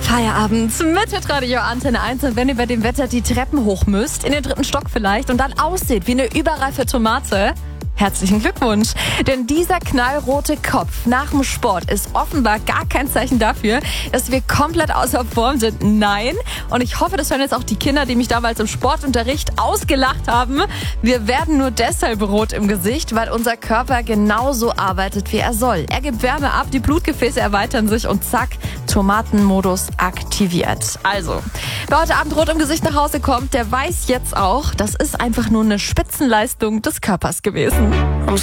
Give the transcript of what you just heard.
Feierabend mit Hitradio Antenne 1. Und wenn ihr bei dem Wetter die Treppen hoch müsst, in den 3. Stock vielleicht, und dann aussieht wie eine überreife Tomate, herzlichen Glückwunsch. Denn dieser knallrote Kopf nach dem Sport ist offenbar gar kein Zeichen dafür, dass wir komplett außer Form sind. Nein. Und ich hoffe, das hören jetzt auch die Kinder, die mich damals im Sportunterricht ausgelacht haben. Wir werden nur deshalb rot im Gesicht, weil unser Körper genauso arbeitet, wie er soll. Er gibt Wärme ab, die Blutgefäße erweitern sich und zack, Tomatenmodus aktiviert. Also, wer heute Abend rot im Gesicht nach Hause kommt, der weiß jetzt auch, das ist einfach nur eine Spitzenleistung des Körpers gewesen.